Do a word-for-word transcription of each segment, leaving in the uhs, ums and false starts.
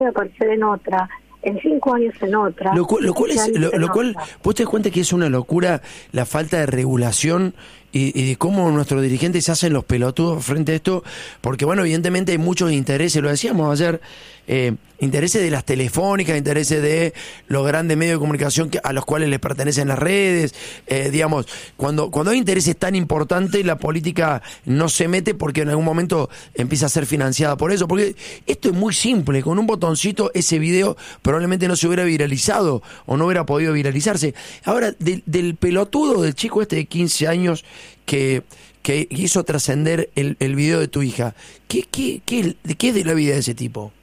a aparecer en otra, en cinco años en otra. Lo cual, lo cual, es, lo, lo cual vos te das cuenta que es una locura la falta de regulación y, y de cómo nuestros dirigentes se hacen los pelotudos frente a esto, porque bueno, evidentemente hay muchos intereses, lo decíamos ayer, eh, intereses de las telefónicas, intereses de los grandes medios de comunicación que, a los cuales les pertenecen las redes, eh, digamos, cuando, cuando hay intereses tan importantes, la política no se mete porque en algún momento empieza a ser financiada por eso, porque esto es muy simple, con un botoncito ese video probablemente no se hubiera viralizado o no hubiera podido viralizarse. Ahora, del, del pelotudo del chico este de quince años que, que hizo trascender el, el video de tu hija, ¿qué, qué, qué, ¿qué es de la vida de ese tipo?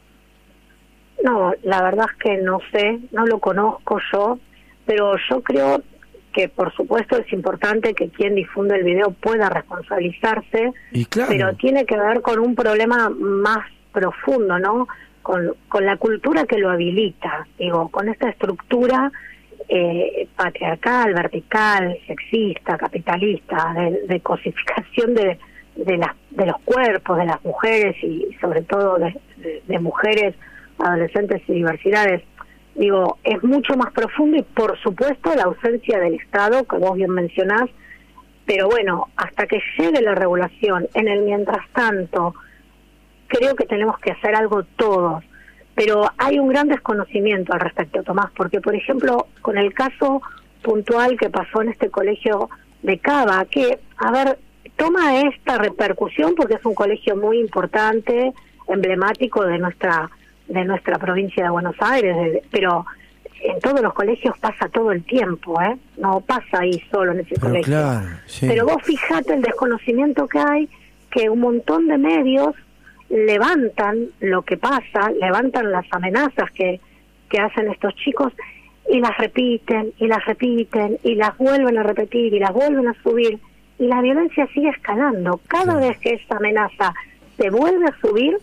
No, la verdad es que no sé, no lo conozco yo, pero yo creo que por supuesto es importante que quien difunde el video pueda responsabilizarse, y claro, pero tiene que ver con un problema más profundo, ¿no? Con, con la cultura que lo habilita, digo, con esta estructura eh, patriarcal, vertical, sexista, capitalista, de, de cosificación de, de, las, de los cuerpos de las mujeres y sobre todo de, de, de mujeres, adolescentes y diversidades. Digo, es mucho más profundo y por supuesto la ausencia del Estado, que vos bien mencionás, pero bueno, hasta que llegue la regulación, en el mientras tanto, creo que tenemos que hacer algo todos, pero hay un gran desconocimiento al respecto, Tomás, porque por ejemplo, con el caso puntual que pasó en este colegio de Cava, que, a ver, toma esta repercusión porque es un colegio muy importante, emblemático de nuestra de nuestra provincia de Buenos Aires, de, pero en todos los colegios pasa todo el tiempo, ¿eh? No pasa ahí solo en ese pero colegio. Claro, sí. Pero vos fijate el desconocimiento que hay, que un montón de medios levantan lo que pasa, levantan las amenazas que, que hacen estos chicos y las repiten, y las repiten, y las vuelven a repetir, y las vuelven a subir, y la violencia sigue escalando. Cada sí. vez que esta amenaza se vuelve a subir,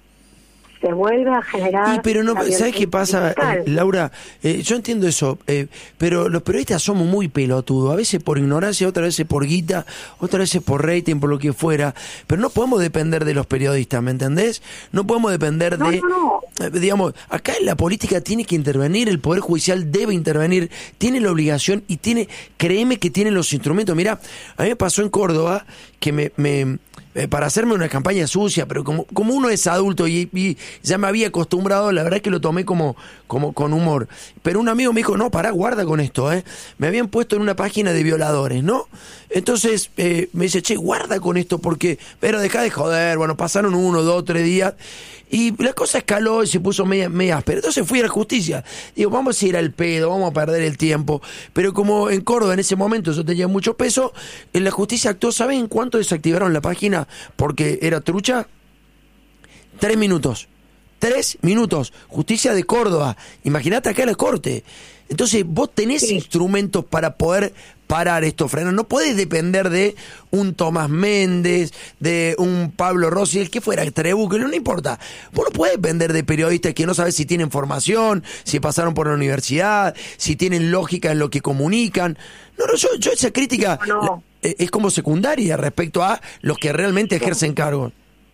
se vuelve a generar... Y pero no, ¿sabes qué pasa, eh, Laura? Eh, yo entiendo eso, eh, pero los periodistas somos muy pelotudos, a veces por ignorancia, otras veces por guita, otras veces por rating, por lo que fuera, pero no podemos depender de los periodistas, ¿me entendés? No podemos depender no, de... No, no. Eh, digamos, acá en la política tiene que intervenir, el Poder Judicial debe intervenir, tiene la obligación y tiene, créeme que tiene los instrumentos. Mirá, a mí me pasó en Córdoba que me... me Eh, para hacerme una campaña sucia, pero como, como uno es adulto y, y ya me había acostumbrado, la verdad es que lo tomé como, como con humor. Pero un amigo me dijo, no, pará, guarda con esto, ¿eh? Me habían puesto en una página de violadores, ¿no? Entonces eh, me dice, che, guarda con esto porque, pero dejá de joder, bueno, pasaron uno, dos, tres días y la cosa escaló y se puso media, media áspera. Entonces fui a la justicia, digo, vamos a ir al pedo, vamos a perder el tiempo, pero como en Córdoba en ese momento yo tenía mucho peso, en la justicia actuó, ¿saben cuánto desactivaron la página porque era trucha? Tres minutos. Tres minutos. Justicia de Córdoba. Imagínate acá en la corte. Entonces vos tenés sí. instrumentos para poder parar esto, frenar. No podés depender de un Tomás Méndez, de un Pablo Rossi, el que fuera, Trebuque, no, no importa. Vos no podés depender de periodistas que no sabés si tienen formación, si pasaron por la universidad, si tienen lógica en lo que comunican. No, no, yo, yo esa crítica no, no. La, es como secundaria respecto a los que realmente ejercen cargos.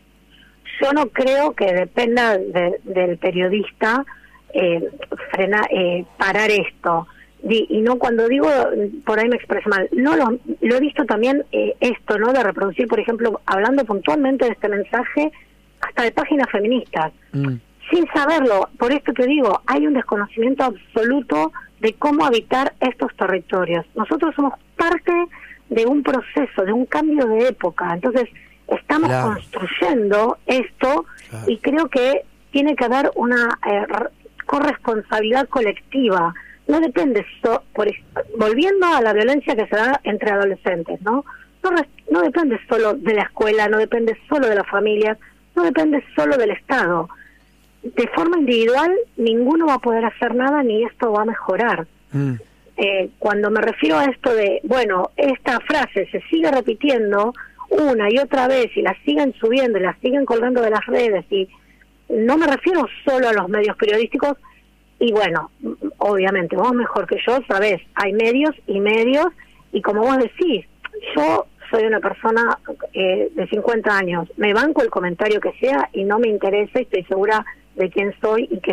Yo no creo que dependa de, del periodista eh, frena, eh, parar esto. Y no, cuando digo, por ahí me expreso mal, no lo, lo he visto también eh, esto, ¿no? De reproducir, por ejemplo, hablando puntualmente de este mensaje, hasta de páginas feministas, mm. sin saberlo. Por esto te digo, hay un desconocimiento absoluto de cómo habitar estos territorios. Nosotros somos parte de un proceso, de un cambio de época. Entonces, estamos claro. construyendo esto claro. y creo que tiene que haber una eh, corresponsabilidad colectiva. No depende, so, por, volviendo a la violencia que se da entre adolescentes, ¿no? No, no depende solo de la escuela, no depende solo de las familias, no depende solo del Estado. De forma individual, ninguno va a poder hacer nada ni esto va a mejorar. Mm. Eh, cuando me refiero a esto de, bueno, esta frase se sigue repitiendo una y otra vez y la siguen subiendo y la siguen colgando de las redes, y no me refiero solo a los medios periodísticos. Y bueno, obviamente, vos mejor que yo sabés, hay medios y medios, y como vos decís, yo soy una persona eh, de cincuenta años, me banco el comentario que sea y no me interesa, y estoy segura de quién soy y qué